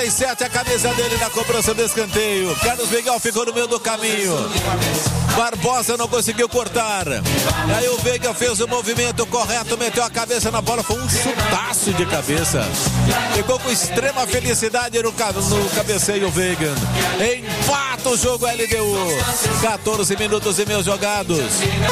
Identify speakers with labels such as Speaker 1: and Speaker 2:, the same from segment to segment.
Speaker 1: 37, a camisa dele na cobrança do escanteio. Carlos Miguel ficou no meio do caminho. Barbosa não conseguiu cortar. E aí o Veiga fez o movimento correto, meteu a cabeça na bola, foi um chutaço de cabeça. Ficou com extrema felicidade no cabeceio o Veiga. Empata o jogo LDU. 14 minutos e meio jogados.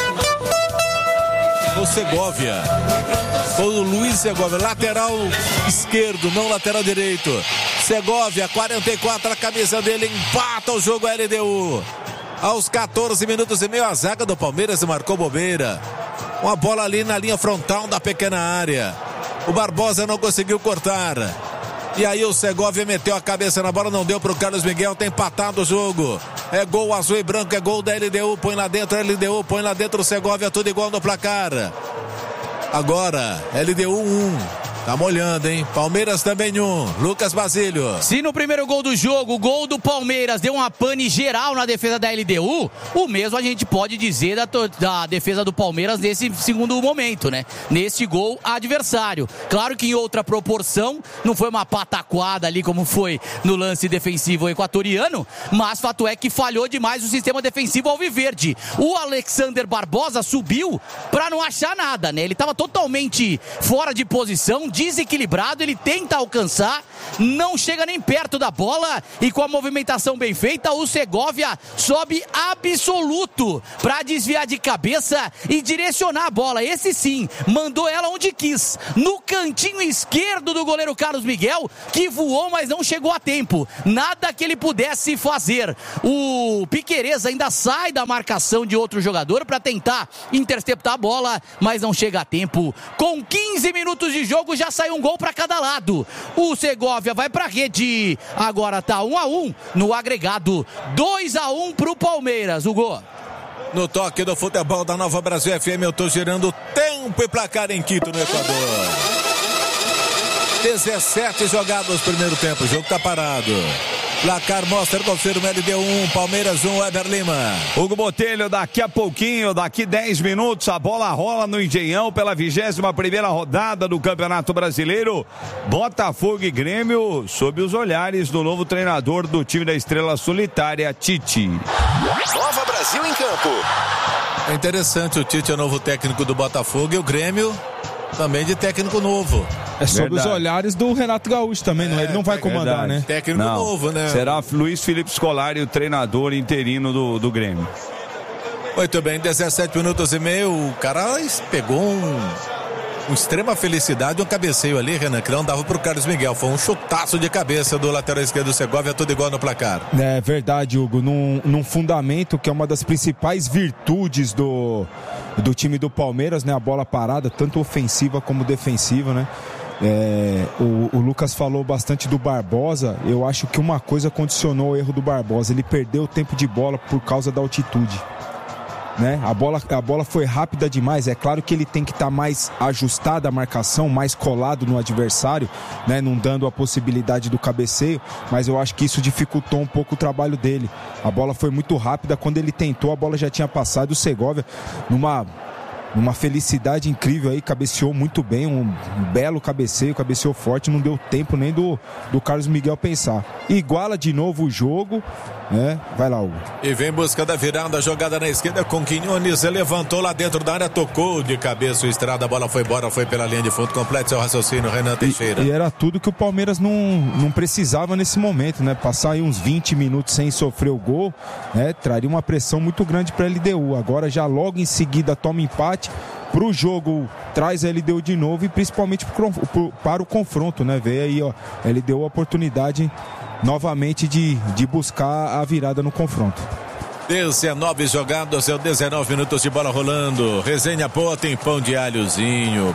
Speaker 1: O Segovia. O Luiz Segovia, lateral esquerdo, não lateral direito. Segovia, 44, a camisa dele, empata o jogo LDU. Aos 14 minutos e meio, a zaga do Palmeiras marcou bobeira. Uma bola ali na linha frontal da pequena área. O Barbosa não conseguiu cortar. E aí o Segovia meteu a cabeça na bola, não deu para o Carlos Miguel, tem empatado o jogo. É gol azul e branco, é gol da LDU, põe lá dentro, LDU, põe lá dentro o Segovia, tudo igual no placar. Agora, LDU 1. Tá molhando, hein? Palmeiras também 1. Lucas Basílio.
Speaker 2: Se no primeiro gol do jogo, o gol do Palmeiras deu uma pane geral na defesa da LDU, o mesmo a gente pode dizer da defesa do Palmeiras nesse segundo momento, né? Neste gol adversário. Claro que em outra proporção, não foi uma pataquada ali como foi no lance defensivo equatoriano, mas fato é que falhou demais o sistema defensivo alviverde. O Alexander Barbosa subiu pra não achar nada, né? Ele tava totalmente fora de posição, desequilibrado, ele tenta alcançar, não chega nem perto da bola e com a movimentação bem feita, o Segovia sobe absoluto para desviar de cabeça e direcionar a bola. Esse sim, mandou ela onde quis, no cantinho esquerdo do goleiro Carlos Miguel, que voou, mas não chegou a tempo. Nada que ele pudesse fazer. O Piquerez ainda sai da marcação de outro jogador para tentar interceptar a bola, mas não chega a tempo. Com 15 minutos de jogo, já saiu um gol para cada lado. O Segovia vai para a rede. Agora tá 1-1 no agregado. 2-1 pro Palmeiras. O gol.
Speaker 1: No toque do futebol da Nova Brasil FM, eu tô girando tempo e placar em Quito, no Equador. 17 jogados no primeiro tempo. O jogo tá parado. Placar mostra, confirma LDU 1, Palmeiras 1, Weber Lima.
Speaker 3: Hugo Botelho, daqui a pouquinho, daqui 10 minutos, a bola rola no Engenhão pela 21ª rodada do Campeonato Brasileiro. Botafogo e Grêmio, sob os olhares do novo treinador do time da Estrela Solitária, Tite.
Speaker 4: Nova Brasil em campo.
Speaker 1: É interessante, o Tite é o novo técnico do Botafogo e o Grêmio também de técnico novo.
Speaker 5: É sob os olhares do Renato Gaúcho também, não? Ele não vai comandar,
Speaker 3: verdade,
Speaker 5: né?
Speaker 1: Técnico novo, né?
Speaker 3: Será Luiz Felipe Scolari, o treinador interino do Grêmio.
Speaker 1: Muito bem, 17 minutos e meio, o cara pegou uma extrema felicidade, um cabeceio ali, Renan, que não dava pro Carlos Miguel. Foi um chutaço de cabeça do lateral esquerdo do Segovia, tudo igual no placar.
Speaker 5: É verdade, Hugo. Num fundamento que é uma das principais virtudes do time do Palmeiras, né? A bola parada, tanto ofensiva como defensiva, né? O Lucas falou bastante do Barbosa. Eu acho que uma coisa condicionou o erro do Barbosa. Ele perdeu o tempo de bola por causa da altitude, né? A bola foi rápida demais. É claro que ele tem que estar mais ajustada a marcação, mais colado no adversário, né? Não dando a possibilidade do cabeceio, mas eu acho que isso dificultou um pouco o trabalho dele. A bola foi muito rápida, quando ele tentou a bola já tinha passado. O Segovia numa felicidade incrível aí, cabeceou muito bem, um belo cabeceio, cabeceou forte, não deu tempo nem do Carlos Miguel pensar. Iguala de novo o jogo, né? Vai lá, Hugo.
Speaker 1: E vem buscando a virada, jogada na esquerda com Quinones, levantou lá dentro da área, tocou de cabeça o Estrada, a bola foi embora, foi pela linha de fundo, completa seu raciocínio, Renan Teixeira.
Speaker 5: E era tudo que o Palmeiras não precisava nesse momento, né? Passar aí uns 20 minutos sem sofrer o gol, né? Traria uma pressão muito grande para a LDU. Agora já logo em seguida toma empate. Para o jogo traz a LDU de novo e principalmente para o confronto, né? Veio aí, ó, a LDU a oportunidade novamente de buscar a virada no confronto.
Speaker 1: 19 jogados, 19 minutos de bola rolando. Resenha boa, tem pão de alhozinho,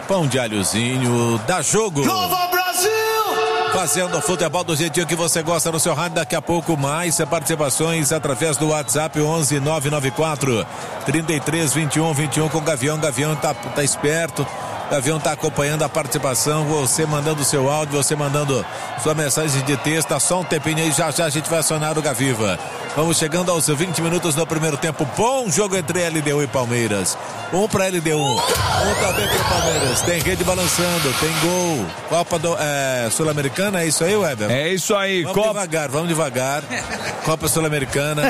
Speaker 1: dá jogo.
Speaker 4: Nova Brasil!
Speaker 1: Fazendo o futebol do jeitinho que você gosta no seu rádio. Daqui a pouco mais participações através do WhatsApp 11 994 33 21 21 com o Gavião. Gavião tá esperto. Gavião está acompanhando a participação, você mandando seu áudio, você mandando sua mensagem de texto. Tá só um tempinho aí, já a gente vai acionar o Gaviva. Vamos chegando aos 20 minutos do primeiro tempo. Bom jogo entre LDU e Palmeiras. Um para LDU, um também para Palmeiras. Tem rede balançando, tem gol. Copa Sul-Americana, é isso aí, Weber?
Speaker 3: É isso aí.
Speaker 1: Vamos devagar. Copa Sul-Americana.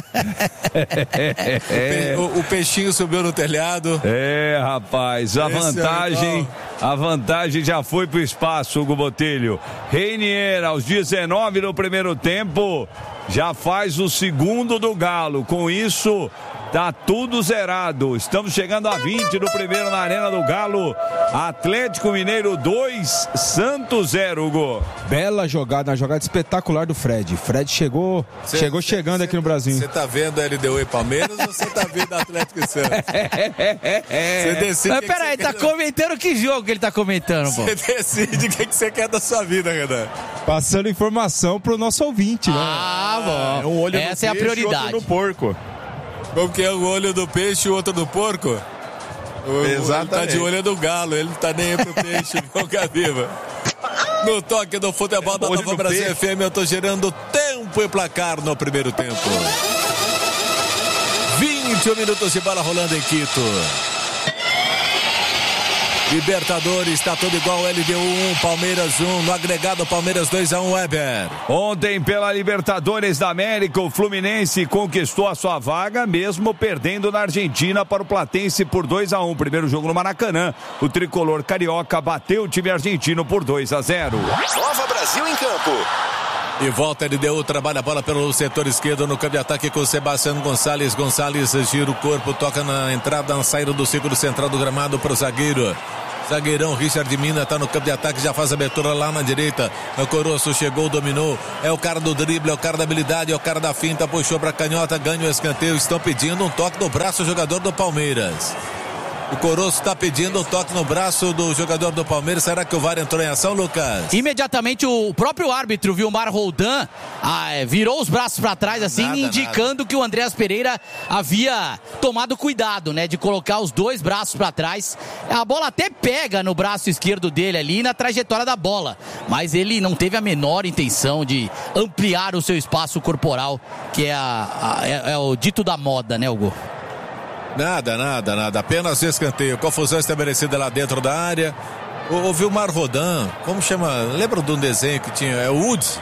Speaker 1: O peixinho subiu no telhado.
Speaker 3: Rapaz, a vantagem já foi pro espaço, Hugo Botelho. Reinier, aos 19 no primeiro tempo, já faz o segundo do Galo. Com isso, tá tudo zerado. Estamos chegando a 20 no primeiro na Arena do Galo. Atlético Mineiro 2, Santos 0, Hugo.
Speaker 5: Bela jogada, uma jogada espetacular do Fred. Fred chegou chegando aqui no Brasil.
Speaker 1: Você tá vendo a LDU e Palmeiras ou você tá vendo Atlético e Santos? Você decide.
Speaker 2: Mas peraí, tá comentando que jogo que ele tá comentando, pô?
Speaker 1: Você decide o que você quer da sua vida, Renan.
Speaker 5: Passando informação pro nosso ouvinte, né?
Speaker 2: Bom.
Speaker 6: Um olho
Speaker 2: Essa
Speaker 6: no
Speaker 2: é a
Speaker 6: peixe,
Speaker 2: prioridade.
Speaker 6: outro no porco.
Speaker 1: Como que é o olho do peixe e o outro do porco?
Speaker 6: Exatamente.
Speaker 1: Ele tá de olho do Galo, ele não tá nem aí pro peixe, não, Gaviva. No toque do futebol da Nova Brasil FM, eu tô gerando tempo e placar no primeiro tempo. 21 minutos de bola rolando em Quito. Libertadores, está tudo igual, LDU 1, Palmeiras 1, no agregado Palmeiras 2-1, Weber.
Speaker 3: Ontem pela Libertadores da América, o Fluminense conquistou a sua vaga, mesmo perdendo na Argentina para o Platense por 2-1, primeiro jogo no Maracanã. O tricolor carioca bateu o time argentino por 2-0.
Speaker 4: Nova Brasil em campo.
Speaker 1: E volta LDU, trabalha a bola pelo setor esquerdo no campo de ataque com o Sebastião Gonçalves. Gonçalves gira o corpo, toca na entrada, na saída do círculo central do gramado para o zagueiro. Zagueirão Richard Mina tá no campo de ataque, já faz a abertura lá na direita. O Coroço chegou, dominou. É o cara do drible, é o cara da habilidade, é o cara da finta, puxou pra canhota, ganha o escanteio. Estão pedindo um toque no braço, o jogador do Palmeiras. O Coroço está pedindo um toque no braço do jogador do Palmeiras. Será que o VAR entrou em ação, Lucas?
Speaker 2: Imediatamente o próprio árbitro, Vilmar Roldan, virou os braços para trás, assim, indicando que o Andreas Pereira havia tomado cuidado, né, de colocar os dois braços para trás. A bola até pega no braço esquerdo dele ali, na trajetória da bola, mas ele não teve a menor intenção de ampliar o seu espaço corporal, que é o dito da moda, né, Hugo?
Speaker 1: Nada. Apenas escanteio. Confusão estabelecida lá dentro da área. O Vilmar Roldan, como chama? Lembra de um desenho que tinha? É o Woods?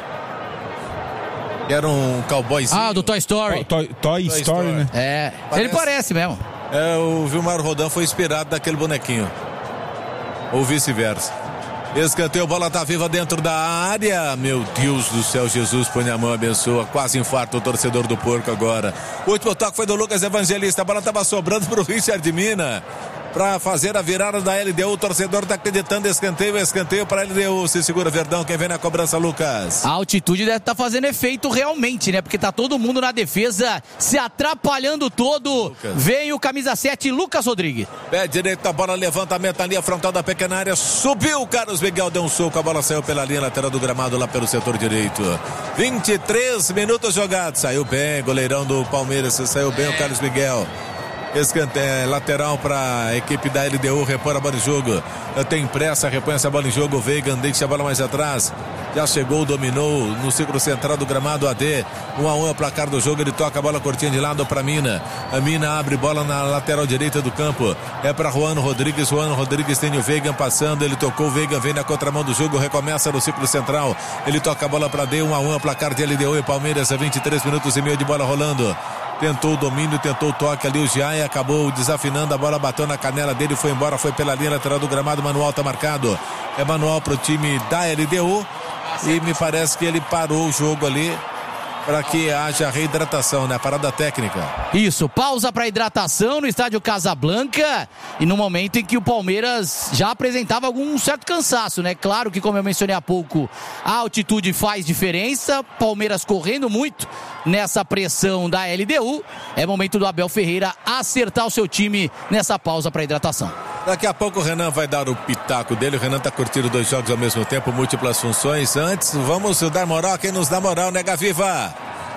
Speaker 1: Que era um cowboyzinho.
Speaker 2: Do Toy Story.
Speaker 5: Toy Story, né?
Speaker 2: Ele parece mesmo.
Speaker 1: O Vilmar Roldan foi inspirado daquele bonequinho. Ou vice-versa. Escanteio, bola tá viva dentro da área. Meu Deus do céu, Jesus põe a mão, abençoa. Quase infarto o torcedor do porco agora. O último toque foi do Lucas Evangelista. A bola tava sobrando pro Richard Mina para fazer a virada da LDU. O torcedor tá acreditando. Escanteio para LDU. Se segura, Verdão. Quem vem na cobrança, Lucas?
Speaker 2: A altitude deve estar fazendo efeito realmente, né? Porque tá todo mundo na defesa se atrapalhando todo. Lucas. Vem o camisa 7, Lucas Rodrigues.
Speaker 1: Pé direito, a bola, levantamento na linha frontal da pequena área. Subiu o Carlos Miguel, deu um soco. A bola saiu pela linha lateral do gramado lá pelo setor direito. 23 minutos jogados. Saiu bem, goleirão do Palmeiras. Saiu bem o Carlos Miguel. Escanteio, lateral para a equipe da LDU, repõe a bola em jogo. Tem pressa, repõe essa bola em jogo. O Veiga deixa a bola mais atrás. Já chegou, dominou no círculo central do gramado AD. 1-1 é o placar do jogo. Ele toca a bola curtinha de lado para Mina. A Mina abre bola na lateral direita do campo. É para Juan Rodrigues. Juan Rodrigues tem o Veiga passando. Ele tocou, o Veiga vem na contramão do jogo. Recomeça no círculo central. Ele toca a bola para D. 1-1 é o placar de LDU e Palmeiras. 23 minutos e meio de bola rolando. Tentou o domínio, tentou o toque ali, o Giai acabou desafinando, a bola bateu na canela dele, foi embora, foi pela linha lateral do gramado. Manual tá marcado, é manual pro time da LDU e me parece que ele parou o jogo ali para que haja reidratação, né? Parada técnica.
Speaker 2: Isso, pausa para hidratação no estádio Casablanca e no momento em que o Palmeiras já apresentava algum certo cansaço, né? Claro que, como eu mencionei há pouco, a altitude faz diferença, Palmeiras correndo muito nessa pressão da LDU. É momento do Abel Ferreira acertar o seu time nessa pausa para hidratação.
Speaker 1: Daqui a pouco o Renan vai dar o pitaco dele. O Renan tá curtindo 2 jogos ao mesmo tempo, múltiplas funções. Antes, vamos dar moral a quem nos dá moral, né, Gaviva?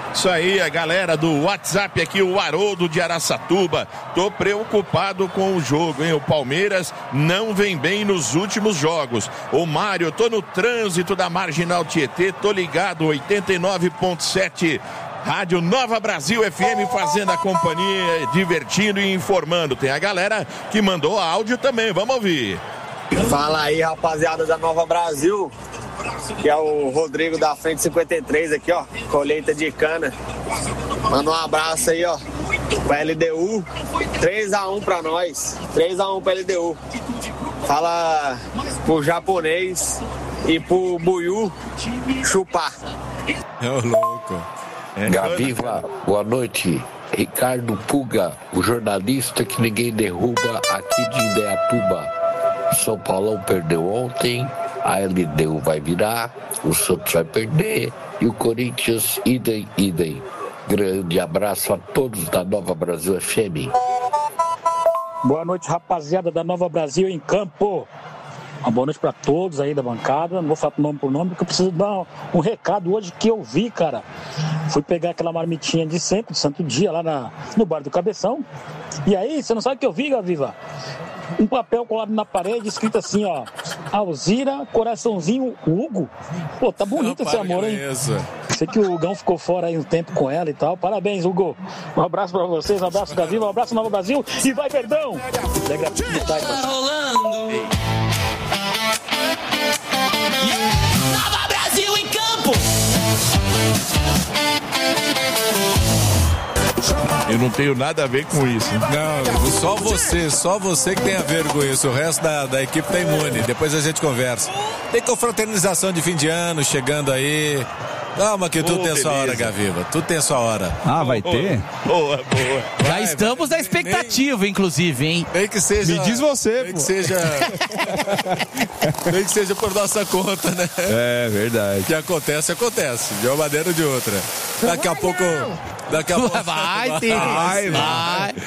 Speaker 6: Isso aí, a galera do WhatsApp aqui, o Haroldo de Araçatuba. Tô preocupado com o jogo, hein? O Palmeiras não vem bem nos últimos jogos. O Mário, tô no trânsito da Marginal Tietê, tô ligado, 89.7. Rádio Nova Brasil FM, fazendo a companhia, divertindo e informando. Tem a galera que mandou áudio também, vamos ouvir.
Speaker 7: Fala aí, rapaziada da Nova Brasil, que é o Rodrigo da Frente 53 aqui, ó, colheita de cana. Manda um abraço aí, ó, pra LDU, 3-1 pra nós, 3-1 pra LDU. Fala pro japonês e pro Buiú chupar.
Speaker 1: É o louco.
Speaker 8: Gaviva, boa noite. Ricardo Puga, o jornalista que ninguém derruba aqui de Indaiatuba. São Paulão perdeu ontem, a LDU vai virar, o Santos vai perder e o Corinthians idem. Grande abraço a todos da Nova Brasil FM.
Speaker 9: Boa noite, rapaziada da Nova Brasil em campo. Uma boa noite para todos aí da bancada. Não vou falar nome por nome, porque eu preciso dar um recado hoje que eu vi, cara. Fui pegar aquela marmitinha de sempre, de santo dia, lá no bar do Cabeção. E aí, você não sabe o que eu vi, Gaviva? Um papel colado na parede, escrito assim, ó: Alzira, coraçãozinho, Hugo. Pô, tá bonito esse amor, hein? Sei que o Hugão ficou fora aí um tempo com ela e tal. Parabéns, Hugo. Um abraço pra vocês, um abraço, Gaviva, um abraço, Nova Brasil. E vai, Verdão!
Speaker 10: Tá rolando. Nova Brasil em campo.
Speaker 6: Eu não tenho nada a ver com isso.
Speaker 1: Não, só você que tem a ver com isso. O resto da equipe tá imune. Depois a gente conversa. Tem confraternização de fim de ano chegando aí. Calma que tudo tem sua hora, Gaviva. Tudo tem sua hora.
Speaker 3: Ah, vai ter?
Speaker 6: Boa.
Speaker 2: Já estamos na expectativa, inclusive, hein?
Speaker 1: Nem que seja.
Speaker 5: Me diz você,
Speaker 1: nem que seja. Nem que seja por nossa conta, né?
Speaker 3: É verdade.
Speaker 1: O que acontece, de uma maneira ou de outra. Daqui a pouco.
Speaker 2: Vai.